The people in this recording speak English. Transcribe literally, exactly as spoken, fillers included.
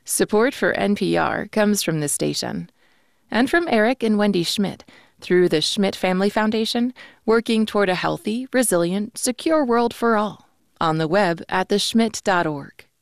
Support for N P R comes from this station and from Eric and Wendy Schmidt through the Schmidt Family Foundation, working toward a healthy, resilient, secure world for all. On the web at the schmidt dot org.